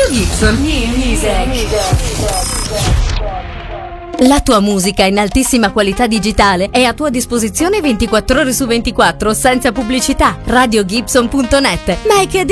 Radio Gibson. La tua musica in altissima qualità digitale è a tua disposizione 24 ore su 24 senza pubblicità. RadioGibson.net. Make a